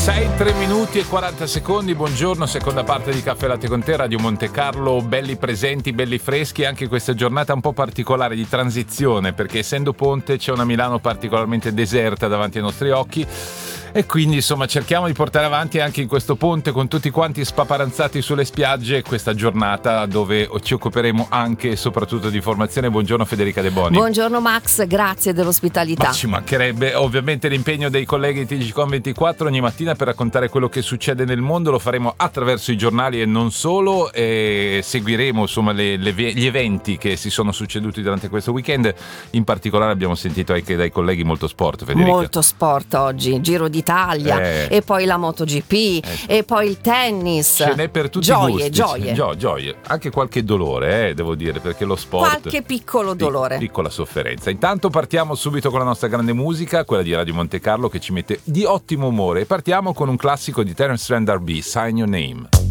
6, 3 minuti e 40 secondi, buongiorno, seconda parte di Caffè Latte con te, Radio Monte Carlo, belli presenti, belli freschi, anche questa giornata un po' particolare di transizione, perché essendo ponte c'è una Milano particolarmente deserta davanti ai nostri occhi e quindi insomma cerchiamo di portare avanti anche in questo ponte con tutti quanti spaparanzati sulle spiagge questa giornata dove ci occuperemo anche e soprattutto di formazione. Buongiorno Federica De Boni. Buongiorno Max, grazie dell'ospitalità. Ma ci mancherebbe, ovviamente l'impegno dei colleghi di TGCOM24 ogni mattina per raccontare quello che succede nel mondo lo faremo attraverso i giornali e non solo, e seguiremo insomma gli eventi che si sono succeduti durante questo weekend. In particolare abbiamo sentito anche dai colleghi molto sport, Federica. Molto sport oggi, Giro d'Italia e poi la MotoGP e poi il tennis. Ce n'è per tutti gioie, i gusti. Gioie, anche qualche dolore, devo dire, perché lo sport, qualche piccolo dolore, piccola sofferenza. Intanto partiamo subito con la nostra grande musica, quella di Radio Monte Carlo, che ci mette di ottimo umore, e partiamo con un classico di Terence Trent D'Arby, Sign Your Name.